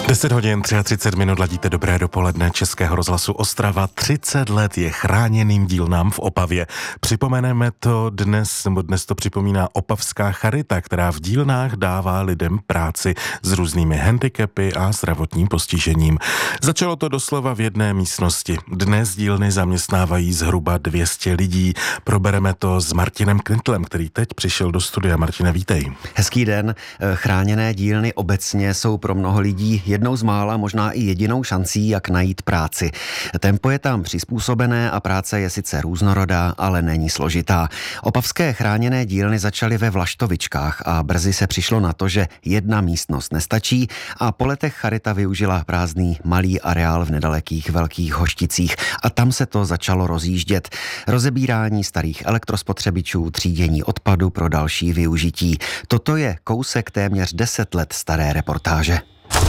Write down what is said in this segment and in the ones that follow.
10 hodin 33 minut, ladíte dobré dopoledne Českého rozhlasu Ostrava. 30 let je chráněným dílnám v Opavě. Připomeneme to dnes to připomíná Opavská charita, která v dílnách dává lidem práci s různými handicapy a zdravotním postižením. Začalo to doslova v jedné místnosti. Dnes dílny zaměstnávají zhruba 200 lidí. Probereme to s Martinem Knitlem, který teď přišel do studia. Martine, vítej. Hezký den. Chráněné dílny obecně jsou pro mnoho lidí jednou z mála, možná i jedinou šancí, jak najít práci. Tempo je tam přizpůsobené a práce je sice různorodá, ale není složitá. Opavské chráněné dílny začaly ve Vlaštovičkách a brzy se přišlo na to, že jedna místnost nestačí a po letech charita využila prázdný malý areál v nedalekých Velkých Hošticích a tam se to začalo rozjíždět. Rozebírání starých elektrospotřebičů, třídění odpadu pro další využití. Toto je kousek téměř 10 let staré reportáže.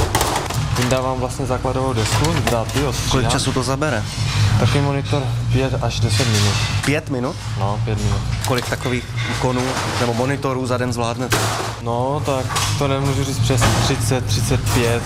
Vyndávám vlastně základovou desku, dráty, ostříhám. Kolik času to zabere? Takový monitor 5 až 10 minut. 5 minut? No, 5 minut. Kolik takových úkonů nebo monitorů za den zvládnete? No, tak to nemůžu říct přesně, 30, 35.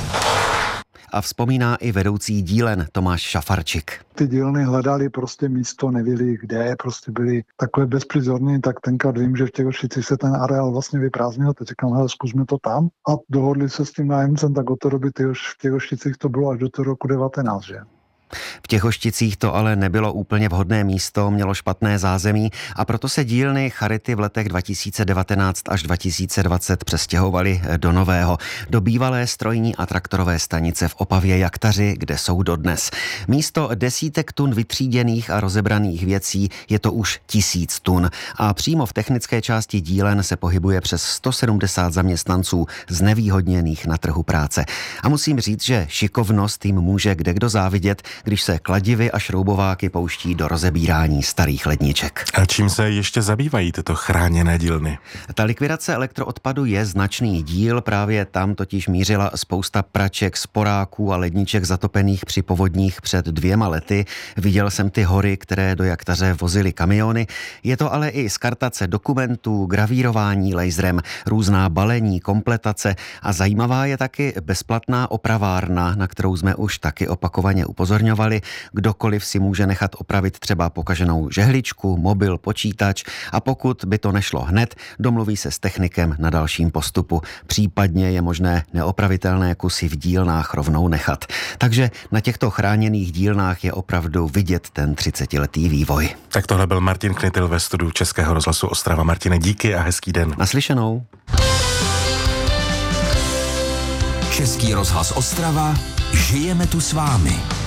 A vzpomíná i vedoucí dílen Tomáš Šafarčik. Ty dílny hledali prostě místo, nevěděli kde, prostě byli takové bezprizorní, tak tenkrát vím, že v těch Hošticích se ten areál vlastně vyprázdnil, teď říkám, hele, zkusme to tam a dohodli se s tím nájemcem, tak od té doby v těch Hošticích to bylo až do toho roku 19, že? V těch Hošticích to ale nebylo úplně vhodné místo, mělo špatné zázemí a proto se dílny charity v letech 2019 až 2020 přestěhovaly do nového, do bývalé strojní a traktorové stanice v Opavě Jaktaři, kde jsou dodnes. Místo desítek tun vytříděných a rozebraných věcí je to už 1000 tun a přímo v technické části dílen se pohybuje přes 170 zaměstnanců znevýhodněných na trhu práce. A musím říct, že šikovnost jim může kdekdo závidět, když se kladivy a šroubováky pouští do rozebírání starých ledniček. A čím se ještě zabývají tyto chráněné dílny? Ta likvidace elektroodpadu je značný díl, právě tam totiž mířila spousta praček, sporáků a ledniček zatopených při povodních před 2 lety. Viděl jsem ty hory, které do Jaktaře vozily kamiony. Je to ale i skartace dokumentů, gravírování laserem, různá balení, kompletace a zajímavá je taky bezplatná opravárna, na kterou jsme už taky opakovaně upozorňovali. Kdokoliv si může nechat opravit třeba pokaženou žehličku, mobil, počítač a pokud by to nešlo hned, domluví se s technikem na dalším postupu. Případně je možné neopravitelné kusy v dílnách rovnou nechat. Takže na těchto chráněných dílnách je opravdu vidět ten 30letý vývoj. Tak tohle byl Martin Knitl ve studiu Českého rozhlasu Ostrava. Martine, díky a hezký den. Naslyšenou. Český rozhlas Ostrava, žijeme tu s vámi.